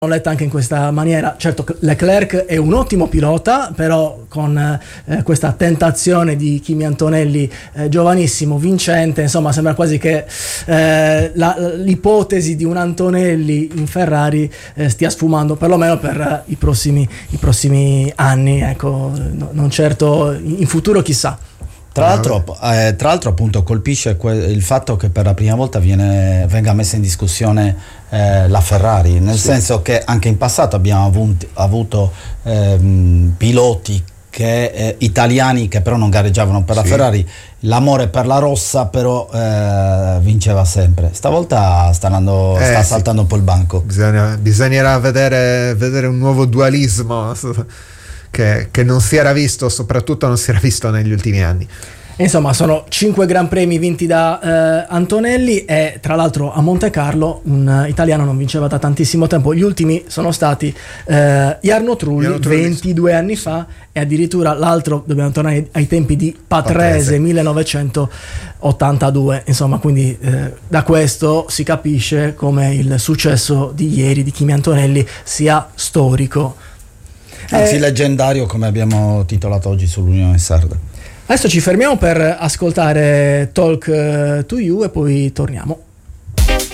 letta anche in questa maniera. Certo, Leclerc è un ottimo pilota, però con questa tentazione di Kimi Antonelli, giovanissimo, vincente, insomma sembra quasi che l'ipotesi di un Antonelli in Ferrari stia sfumando, perlomeno per i prossimi anni, ecco, non certo in futuro, chissà. Tra l'altro appunto colpisce il fatto che per la prima volta venga messa in discussione la Ferrari, nel senso che anche in passato abbiamo avuto piloti italiani che però non gareggiavano per la Ferrari, l'amore per la rossa però vinceva sempre. Stavolta sta saltando un po' il banco. Bisognerà vedere un nuovo dualismo che non si era visto, soprattutto non si era visto negli ultimi anni. Insomma, sono 5 Gran Premi vinti da Antonelli, e tra l'altro a Monte Carlo un italiano non vinceva da tantissimo tempo. Gli ultimi sono stati Jarno Trulli 22 anni fa, e addirittura l'altro dobbiamo tornare ai tempi di Patrese 1982. Insomma, quindi da questo si capisce come il successo di ieri di Kimi Antonelli sia storico. Anzi, leggendario, come abbiamo titolato oggi sull'Unione Sarda. Adesso ci fermiamo per ascoltare Talk to You e poi torniamo.